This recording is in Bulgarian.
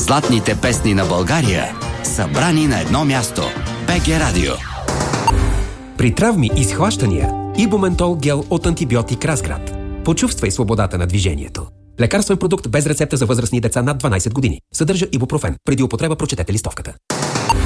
Златните песни на България, събрани на едно място. БГ Радио. При травми и схващания Ибументол гел от антибиотик Разград. Почувствай свободата на движението. Лекарствен продукт без рецепта за възрастни деца над 12 години. Съдържа ибупрофен. Преди употреба прочетете листовката.